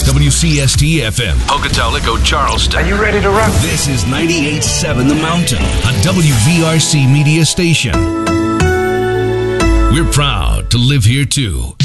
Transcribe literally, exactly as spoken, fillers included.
W C S T F M, Pocatello, Charleston. Are you ready to rock? This is ninety-eight point seven The Mountain, a W V R C media station. We're proud to live here too.